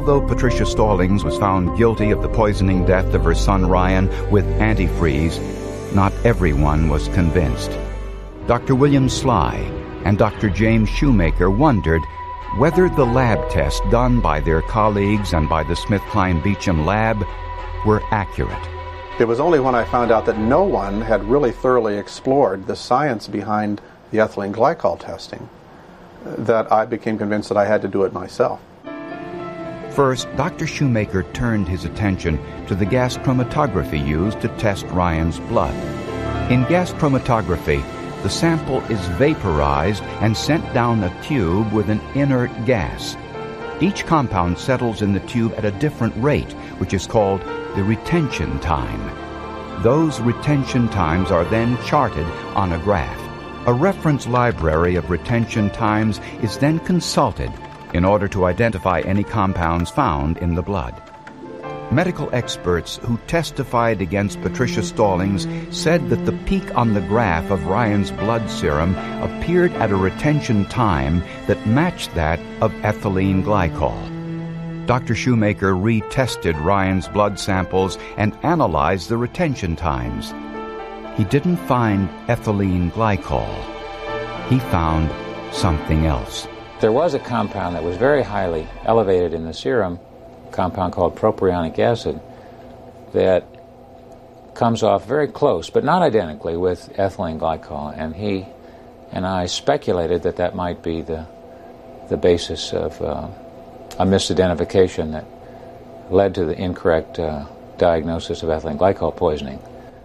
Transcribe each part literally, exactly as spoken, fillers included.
although Patricia Stallings was found guilty of the poisoning death of her son Ryan with antifreeze, not everyone was convinced. Doctor William Sly and Doctor James Shoemaker wondered whether the lab tests done by their colleagues and by the SmithKline Beecham lab were accurate. It was only when I found out that no one had really thoroughly explored the science behind the ethylene glycol testing that I became convinced that I had to do it myself. First, Doctor Shoemaker turned his attention to the gas chromatography used to test Ryan's blood. In gas chromatography, the sample is vaporized and sent down a tube with an inert gas. Each compound settles in the tube at a different rate, which is called the retention time. Those retention times are then charted on a graph. A reference library of retention times is then consulted in order to identify any compounds found in the blood. Medical experts who testified against Patricia Stallings said that the peak on the graph of Ryan's blood serum appeared at a retention time that matched that of ethylene glycol. Doctor Shoemaker retested Ryan's blood samples and analyzed the retention times. He didn't find ethylene glycol. He found something else. There was a compound that was very highly elevated in the serum, a compound called propionic acid, that comes off very close, but not identically, with ethylene glycol. And he and I speculated that that might be the, the basis of uh, a misidentification that led to the incorrect uh, diagnosis of ethylene glycol poisoning.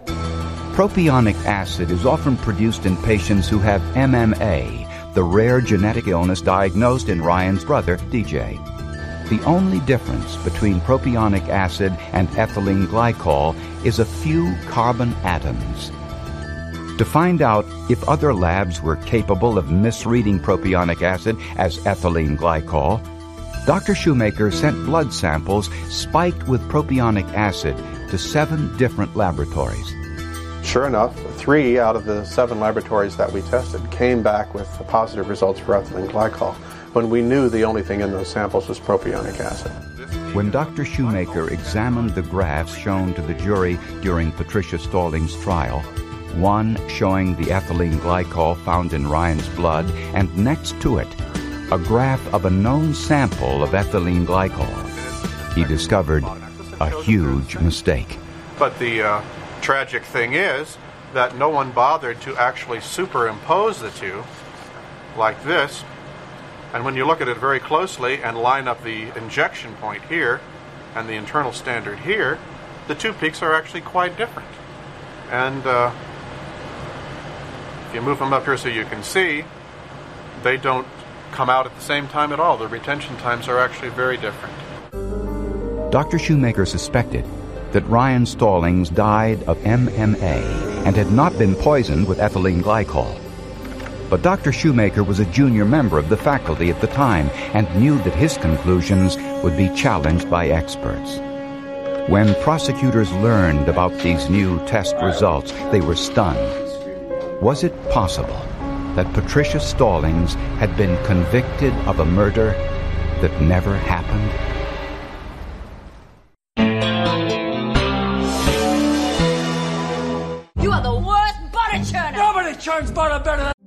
Propionic acid is often produced in patients who have M M A, the rare genetic illness diagnosed in Ryan's brother, D J. The only difference between propionic acid and ethylene glycol is a few carbon atoms. To find out if other labs were capable of misreading propionic acid as ethylene glycol, Doctor Shoemaker sent blood samples spiked with propionic acid to seven different laboratories. Sure enough, three out of the seven laboratories that we tested came back with positive results for ethylene glycol, when we knew the only thing in those samples was propionic acid. When Doctor Shoemaker examined the graphs shown to the jury during Patricia Stallings' trial, one showing the ethylene glycol found in Ryan's blood, and next to it, a graph of a known sample of ethylene glycol, he discovered a huge mistake. But the uh, tragic thing is that no one bothered to actually superimpose the two like this. And when you look at it very closely and line up the injection point here and the internal standard here, the two peaks are actually quite different. And uh, if you move them up here so you can see, they don't come out at the same time at all. The retention times are actually very different. Doctor Shoemaker suspected that Ryan Stallings died of M M A and had not been poisoned with ethylene glycol. But Doctor Shoemaker was a junior member of the faculty at the time and knew that his conclusions would be challenged by experts. When prosecutors learned about these new test results, they were stunned. Was it possible that Patricia Stallings had been convicted of a murder that never happened? You are the worst butter churner! Nobody churns butter better than